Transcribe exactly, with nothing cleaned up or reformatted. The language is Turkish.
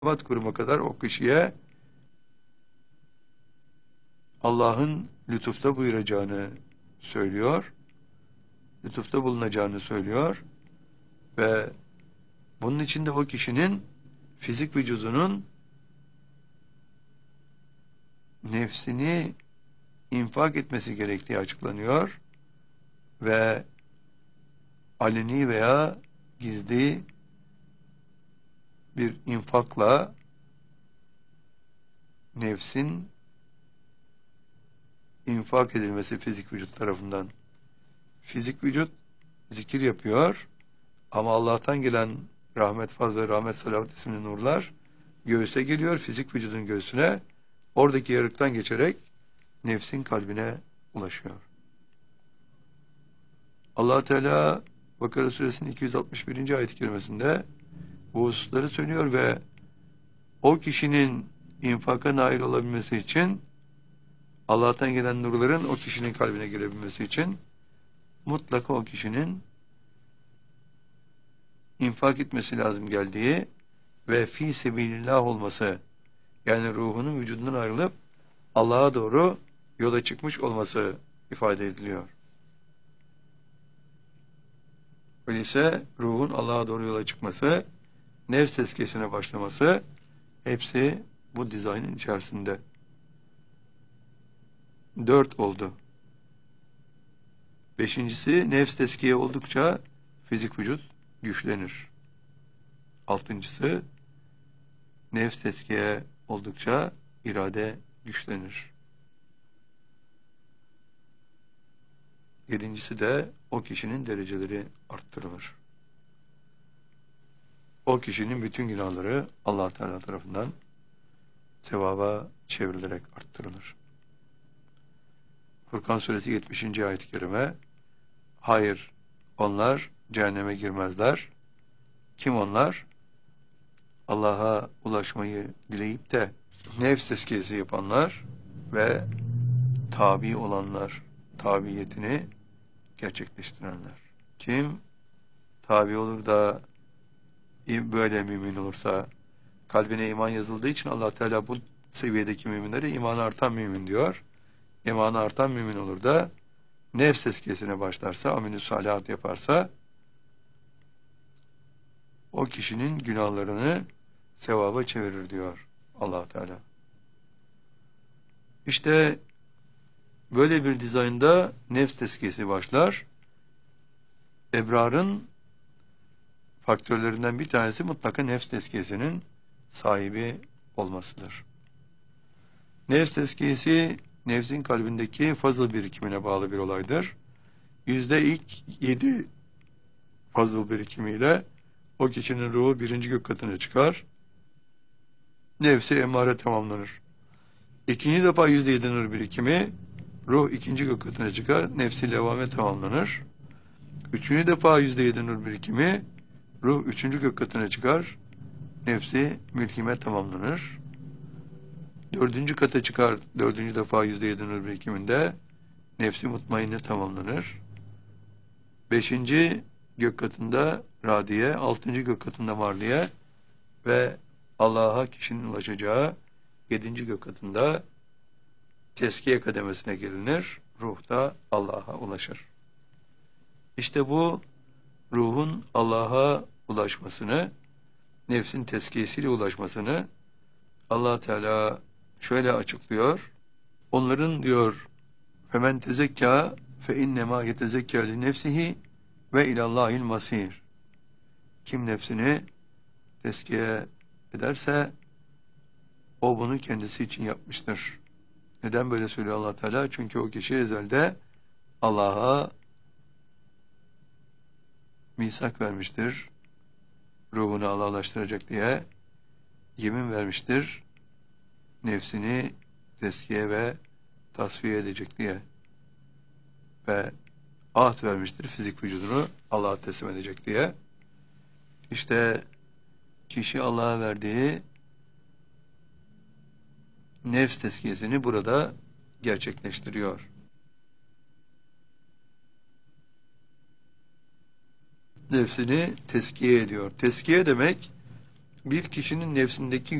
irtibat kurma kadar o kişiye Allah'ın lütufta buyuracağını söylüyor, lütufta bulunacağını söylüyor ve bunun için de o kişinin fizik vücudunun nefsini infak etmesi gerektiği açıklanıyor ve aleni veya gizli bir infakla nefsin infak edilmesi fizik vücut tarafından. Fizik vücut zikir yapıyor ama Allah'tan gelen rahmet, faz ve rahmet, salavat isimli nurlar göğüse geliyor, fizik vücudun göğsüne, oradaki yarıktan geçerek nefsin kalbine ulaşıyor. Allah Teala Bakara Suresinin iki yüz altmış birinci ayet-i kerimesinde bu hususları söylüyor ve o kişinin infaka nail olabilmesi için, Allah'tan gelen nurların o kişinin kalbine girebilmesi için mutlaka o kişinin infak etmesi lazım geldiği ve fi sebilillah olması, yani ruhunun vücudundan ayrılıp Allah'a doğru yola çıkmış olması ifade ediliyor. Öyleyse ruhun Allah'a doğru yola çıkması, nefs tezkiyesine başlaması hepsi bu dizaynın içerisinde. Dört oldu. Beşincisi, nefs tezkiye oldukça fizik vücut güçlenir. Altıncısı, nefs tezkiye oldukça irade güçlenir. Yedincisi de o kişinin dereceleri arttırılır. O kişinin bütün günahları Allah Teala tarafından sevaba çevrilerek arttırılır. Furkan Suresi yetmişinci ayet-i kerime, hayır, onlar cehenneme girmezler. Kim onlar? Allah'a ulaşmayı dileyip de nefs tezkiyesi yapanlar ve tabi olanlar, tabiyetini gerçekleştirenler. Kim tabi olur da böyle mümin olursa, kalbine iman yazıldığı için Allah Teala bu seviyedeki müminlere imanı artan mümin diyor. İmanı artan mümin olur da nefs tezkiyesine başlarsa, amel-i salihat yaparsa o kişinin günahlarını sevaba çevirir diyor Allah Teala. İşte böyle bir dizaynda nefs tezkiyesi başlar. Ebrarın faktörlerinden bir tanesi mutlaka nefs tezkiyesinin sahibi olmasıdır. Nefs tezkiyesi nefsin kalbindeki fazıl birikimine bağlı bir olaydır. Yüzde ilk yedi fazıl birikimiyle o kişinin ruhu birinci gök katına çıkar. Nefsi emmare tamamlanır. İkinci defa yüzde yedi nur birikimi, ruh ikinci gök katına çıkar. Nefsi levame tamamlanır. Üçüncü defa yüzde yedi nur birikimi, ruh üçüncü gök katına çıkar. Nefsi mülkime tamamlanır. Dördüncü kata çıkar, dördüncü defa yüzde yedi nur birikiminde nefsi mutmainne tamamlanır. Beşinci gök katında radiye, altıncı gök katında marliye ve Allah'a kişinin ulaşacağı yedinci gök katında teskiye kademesine gelinir. Ruh da Allah'a ulaşır. İşte bu ruhun Allah'a ulaşmasını, nefsin teskiyesiyle ulaşmasını Allah Teala şöyle açıklıyor. Onların diyor femen tezekka fe innema yetezekka li nefsihi ve ilallahil masir. Kim nefsini tezkiye ederse o bunu kendisi için yapmıştır. Neden böyle söylüyor Allah Teala? Çünkü o kişi ezelde Allah'a misak vermiştir. Ruhunu Allah'laştıracak diye yemin vermiştir. Nefsini tezkiye ve tasfiye edecek diye. Ve ahd vermiştir. Fizik vücudunu Allah'a teslim edecek diye. İşte kişi Allah'a verdiği nefs tezkiyesini burada gerçekleştiriyor. Nefsini tezkiye ediyor. Tezkiye demek bir kişinin nefsindeki